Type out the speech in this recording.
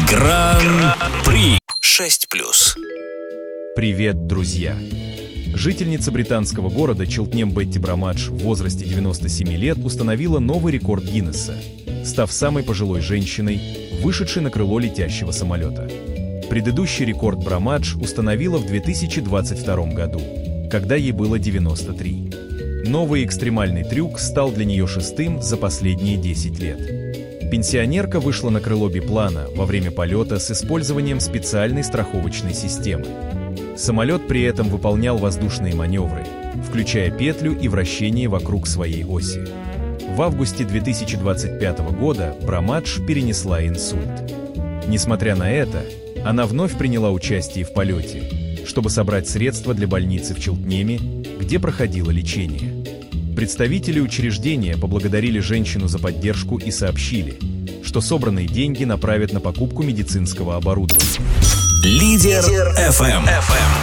Гран-при 6+. Привет, друзья! Жительница британского города Челтнем Бетти Брамадж в возрасте 97 лет установила новый рекорд Гиннесса, став самой пожилой женщиной, вышедшей на крыло летящего самолета. Предыдущий рекорд Брамадж установила в 2022 году, когда ей было 93. Новый экстремальный трюк стал для нее шестым за последние 10 лет. Пенсионерка вышла на крыло биплана во время полета с использованием специальной страховочной системы. Самолет при этом выполнял воздушные маневры, включая петлю и вращение вокруг своей оси. В августе 2025 года Брамадж перенесла инсульт. Несмотря на это, она вновь приняла участие в полете, чтобы собрать средства для больницы в Челтнеме, где проходило лечение. Представители учреждения поблагодарили женщину за поддержку и сообщили, что собранные деньги направят на покупку медицинского оборудования. Лидер FM.